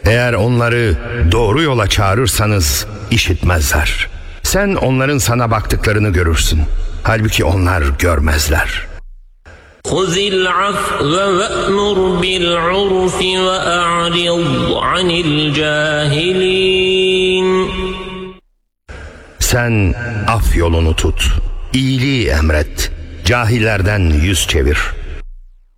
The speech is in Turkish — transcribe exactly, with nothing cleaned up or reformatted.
Eğer onları doğru yola çağırırsanız işitmezler. Sen onların sana baktıklarını görürsün. Halbuki onlar görmezler. خُذِ الْعَفْوَ وَأْمُرْ بِالْعُرْفِ وَأَعْرِضْ عَنِ الْجَاهِلِينَ. Sen af yolunu tut, iyiliği emret, cahillerden yüz çevir.